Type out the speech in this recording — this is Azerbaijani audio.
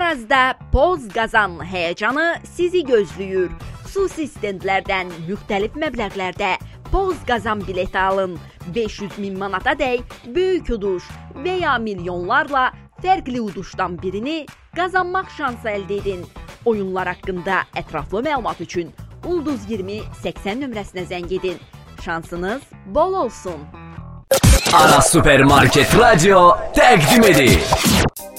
Arazda Poz Qazan həyəcanı sizi gözləyir. Xüsusi stendlərdən müxtəlif məbləğlərdə Poz Qazan bileti alın. 500.000 manatadək böyük uduş və ya milyonlarla fərqli uduşdan birini qazanmaq şansı əldə edin. Oyunlar haqqında ətraflı məlumat üçün Ulduz 20 80 nömrəsinə zəng edin. Şansınız bol olsun. Aras Süpermarket Radyo təqdim edir.